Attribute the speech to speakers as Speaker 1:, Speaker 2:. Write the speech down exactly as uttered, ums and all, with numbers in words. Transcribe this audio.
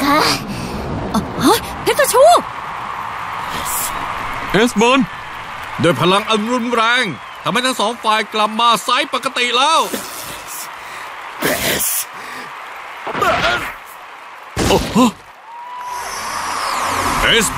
Speaker 1: ค่ะ
Speaker 2: ฮะเพชรชู
Speaker 3: เอสเบิร์น
Speaker 4: ด้วยพลังอันรุนแรงทำให้ทั้งสองฝ่ายกลับมาไซส์ปกติแล้วโอ้โหเอส